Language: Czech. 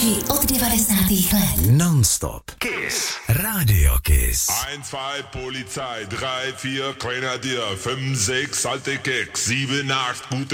Hity od 90. let. Non-stop. Kiss. Radio Kiss. 1, 2, Polizei, 3, 4, Grenadier, 5, 6, alte Keks, 7, 8, gute